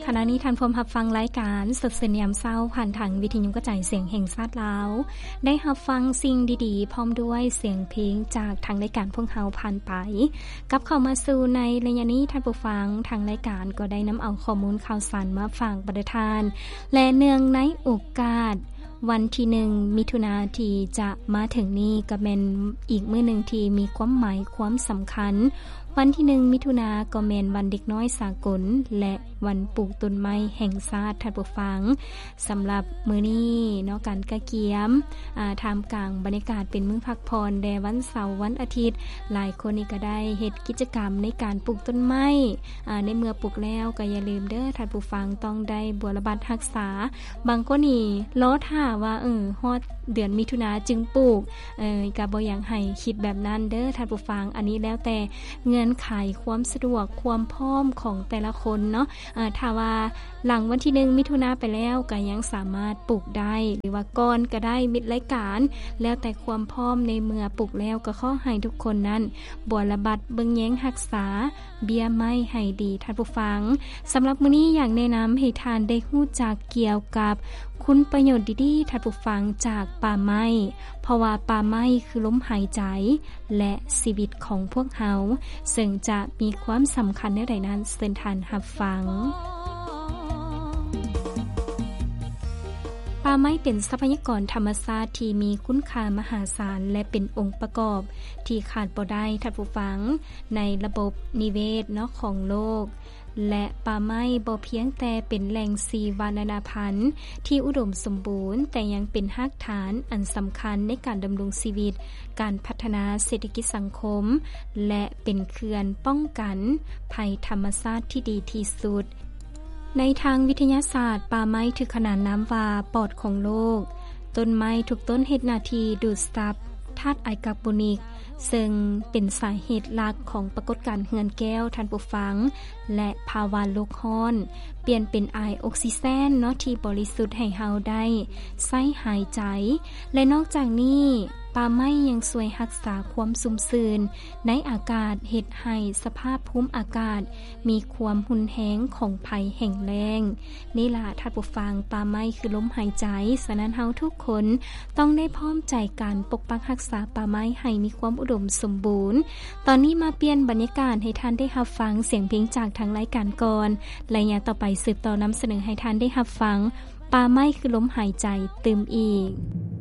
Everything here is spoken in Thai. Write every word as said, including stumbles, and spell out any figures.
ขณะนี้ท่านผู้รับฟังรายการสดสนยามเช้าผ่านทางวิทยุกระจายเสียงแห่งชาติลาวได้รับฟังสิ่งดีๆพร้อมด้วยเสียงเพลงจากทางรายการพวกเฮาผ่านไปกลับเข้ามาสู่ในระยะนี้ท่านผู้ฟังทางรายการก็ได้นําเอาข้อมูลข่าวสารมาฝากประทานและเนื่องในโอกาสวันที่หนึ่งมิถุนายนที่จะมาถึงนี้ก็เป็นอีกมื้อหนึ่งที่มีความหมายความสำคัญวันที่หนึ่งมิถุนายนก็แม่นวันเด็กน้อยสากลและวันปลูกต้นไม้แห่งชาติท่านผู้ฟังสำหรับมื้อนี้เนาะการกะเกียมอ่าท่ามกลางบรรยากาศเป็นมื้อพักผ่อนแด่วันเสาร์วันอาทิตย์หลายคนนี่ก็ได้เฮ็ดกิจกรรมในการปลูกต้นไม้อ่าในเมื่อปลูกแล้วก็อย่าลืมเด้อท่านผู้ฟังต้องได้บัวระบัดรักษาบางคนนี่รอท่าว่าเออฮอดเดือนมิถุนายนจึงปลูกเอ่อก็บ่อยากให้คิดแบบนั้นเด้อท่านผู้ฟังอันนี้แล้วแต่เงื่อนไขความสะดวกความพร้อมของแต่ละคนเนาะอ่าถ้าว่าหลังวันที่หนึ่งมิถุนายนไปแล้วก็ยังสามารถปลูกได้หรือว่าก่อนก็ได้มิดรายการแล้วแต่ความพร้อมในเมื่อปลูกแล้วก็ขอให้ทุกคนนั้นบัวระบัดเบิ่งแยงรักษาเบี้ยไม้ให้ดีท่านผู้ฟังสำหรับมื้อนี้อยากแนะนําให้ทานได้ฮู้จักเกี่ยวกับคุณประโยชน์ดีๆท่านผู้ฟังจากป่าไม้เพราะว่าป่าไม้คือลมหายใจและชีวิตของพวกเฮาซึ่งจะมีความสำคัญในใดนั้นเชิญท่านรับฟังป่าไม้เป็นทรัพยากรธรรมชาติที่มีคุณค่ามหาศาลและเป็นองค์ประกอบที่ขาดบ่ได้ท่านผู้ฟังในระบบนิเวศเนาะของโลกและป่าไม้บ่เพียงแต่เป็นแหล่งชีวนานาพันธุ์ที่อุดมสมบูรณ์แต่ยังเป็นรากฐานอันสำคัญในการดำรงชีวิตการพัฒนาเศรษฐกิจสังคมและเป็นเขื่อนป้องกันภัยธรรมชาติที่ดีที่สุดในทางวิทยาศาสตร์ป่าไม้ถือขนานน้ำว่าปอดของโลกต้นไม้ทุกต้นเฮ็ดหน้าที่ดูดซับธาตุไอคาร์บอนิกซึ่งเป็นสาเหตุหลักของปรากฏการณ์เหือนแก้วท่านผู้ฟังและภาวะโลกร้อนเปลี่ยนเป็นไอออกซิเจนเนาะที่บริสุทธิ์ให้เฮาได้ใช้หายใจและนอกจากนี้ป่าไม้ยังช่วยรักษาความสุ่มซื่นในอากาศเฮ็ดให้สภาพภูมิอากาศมีความหุนแรงของภัยแห่งแล้งนี่ล่ะท่านผู้ฟังป่าไม้คือลมหายใจฉะนั้นเฮาทุกคนต้องได้พร้อมใจกันปกปักรักษาป่าไม้ให้มีความอุดมสมบูรณ์ตอนนี้มาเปลี่ยนบรรยากาศให้ท่านได้รับฟังเสียงเพลงจากทางรายการก่อนและอย่างต่อไปสืบต่อนำเสนอให้ท่านได้รับฟังป่าไม้คือลมหายใจตื่มอีก